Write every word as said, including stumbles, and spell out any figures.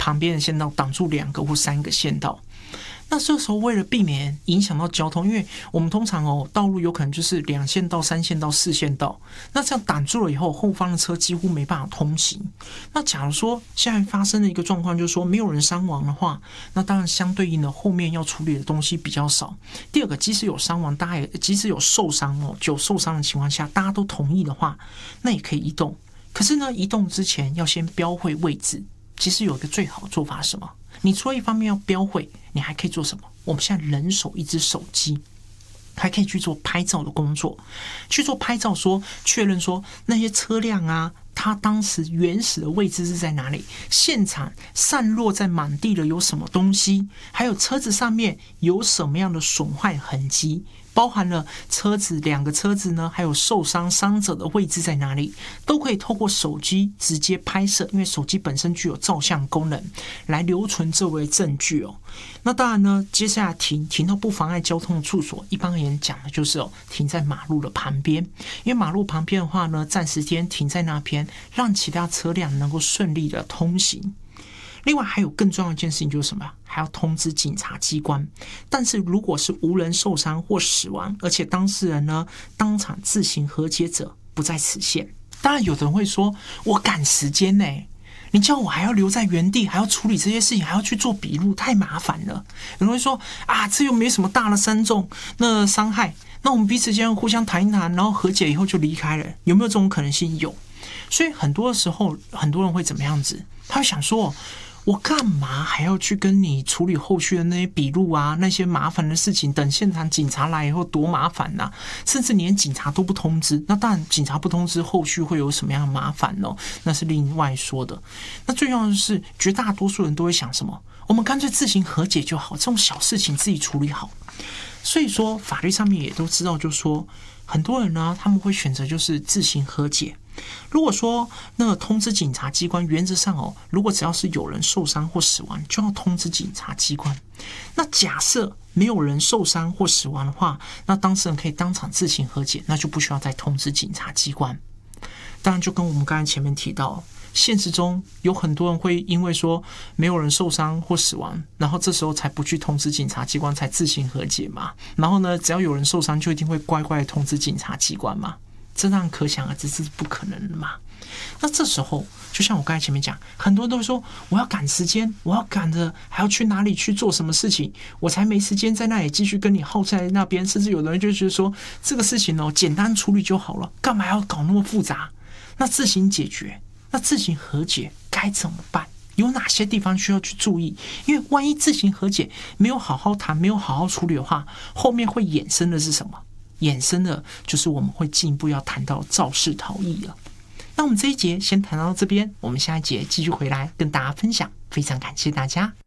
旁边的线道挡住两个或三个线道。那这时候为了避免影响到交通，因为我们通常哦道路有可能就是两线道、三线道、四线道，那这样挡住了以后，后方的车几乎没办法通行。那假如说现在发生的一个状况就是说没有人伤亡的话，那当然相对应的后面要处理的东西比较少。第二个，即使有伤亡，大家也即使有受伤哦，有受伤的情况下，大家都同意的话，那也可以移动。可是呢，移动之前要先标会位置。其实有一个最好的做法是什么？你除了一方面要标会，你还可以做什么？我们现在人手一只手机，还可以去做拍照的工作，去做拍照说确认说那些车辆啊，它当时原始的位置是在哪里？现场散落在满地的有什么东西？还有车子上面有什么样的损坏痕迹？包含了车子两个车子呢，还有受伤伤者的位置在哪里，都可以透过手机直接拍摄，因为手机本身具有照相功能，来留存这为证据哦。那当然呢，接下来停停到不妨碍交通的处所，一般而言讲的就是哦，停在马路的旁边，因为马路旁边的话呢，暂时间停在那边，让其他车辆能够顺利的通行。另外还有更重要的一件事情就是什么？还要通知警察机关。但是如果是无人受伤或死亡，而且当事人呢当场自行和解者，不在此限。当然有的人会说，我赶时间呢、欸，你叫我还要留在原地，还要处理这些事情，还要去做笔录，太麻烦了。有人会说啊，这又没什么大的伤重，那伤害，那我们彼此间互相谈一谈，然后和解以后就离开了，有没有这种可能性？有。所以很多的时候，很多人会怎么样子？他会想说，我干嘛还要去跟你处理后续的那些笔录啊，那些麻烦的事情？等现场警察来以后多麻烦啊，甚至连警察都不通知。那当然，警察不通知，后续会有什么样的麻烦呢？那是另外说的。那最重要的是，绝大多数人都会想什么？我们干脆自行和解就好，这种小事情自己处理好。所以说，法律上面也都知道，就是说，很多人呢，他们会选择就是自行和解。如果说那个通知警察机关，原则上哦，如果只要是有人受伤或死亡，就要通知警察机关。那假设没有人受伤或死亡的话，那当事人可以当场自行和解，那就不需要再通知警察机关。当然，就跟我们刚才前面提到，现实中有很多人会因为说没有人受伤或死亡，然后这时候才不去通知警察机关，才自行和解嘛。然后呢，只要有人受伤，就一定会乖乖的通知警察机关嘛。这让可想而知是不可能的嘛。那这时候，就像我刚才前面讲，很多人都说我要赶时间，我要赶着还要去哪里去做什么事情，我才没时间在那里继续跟你耗在那边。甚至有的人就觉得说，这个事情哦，简单处理就好了，干嘛要搞那么复杂？那自行解决，那自行和解该怎么办？有哪些地方需要去注意？因为万一自行和解没有好好谈，没有好好处理的话，后面会衍生的是什么？衍生的就是我们会进一步要谈到肇事逃逸了。那我们这一节先谈到这边，我们下一节继续回来跟大家分享。非常感谢大家。